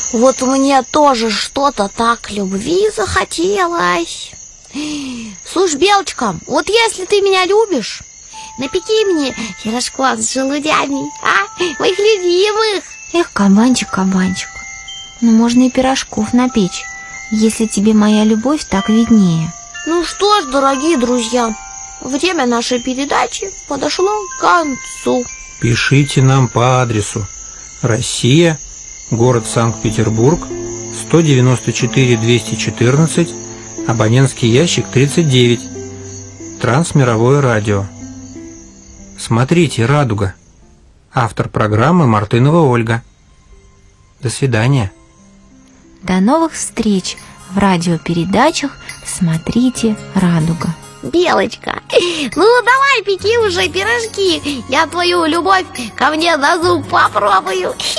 Вот мне тоже что-то так любви захотелось. Слушай, Белочка, вот если ты меня любишь, напеки мне пирожков с желудями, моих любимых. Эх, кабанчик, кабанчик, ну можно и пирожков напечь, если тебе моя любовь так виднее. Ну что ж, дорогие друзья, время нашей передачи подошло к концу. Пишите нам по адресу: Россия, город Санкт-Петербург, 194-214, абонентский ящик 39, Трансмировое радио. Смотрите «Радуга». Автор программы Мартынова Ольга. До свидания. До новых встреч в радиопередачах «Смотрите, Радуга». Белочка, ну давай пеки уже пирожки, я твою любовь ко мне на зуб попробую.